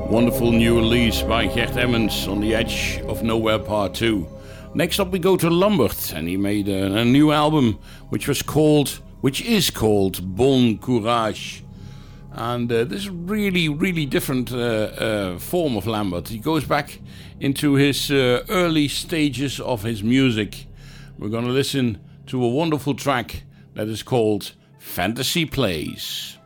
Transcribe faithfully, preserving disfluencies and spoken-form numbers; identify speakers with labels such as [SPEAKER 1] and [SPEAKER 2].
[SPEAKER 1] Wonderful new release by Gert Emmons, On the Edge of Nowhere Part two. Next up we go to Lambert, and he made a, a new album which was called, which is called Bon Courage. And uh, this is really, really different uh, uh, form of Lambert. He goes back into his uh, early stages of his music. We're going to listen to a wonderful track that is called Fantasy Plays.